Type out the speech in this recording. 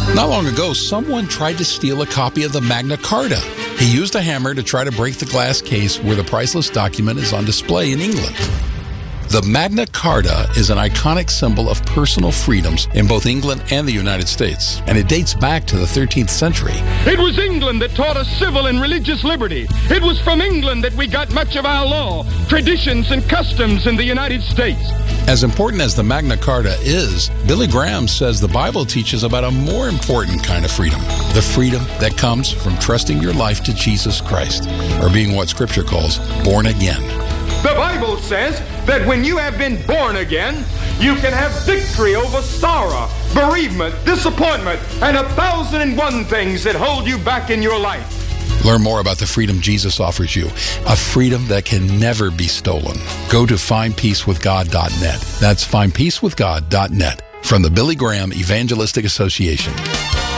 Not long ago, someone tried to steal a copy of the Magna Carta. He used a hammer to try to break the glass case where the priceless document is on display in England. The Magna Carta is an iconic symbol of personal freedoms in both England and the United States, and it dates back to the 13th century. It was England that taught us civil and religious liberty. It was from England that we got much of our law, traditions, and customs in the United States. As important as the Magna Carta is, Billy Graham says the Bible teaches about a more important kind of freedom, the freedom that comes from trusting your life to Jesus Christ, or being what Scripture calls born again. The Bible says that when you have been born again, you can have victory over sorrow, bereavement, disappointment, and 1,001 things that hold you back in your life. Learn more about the freedom Jesus offers you, a freedom that can never be stolen. Go to findpeacewithgod.net. That's findpeacewithgod.net from the Billy Graham Evangelistic Association.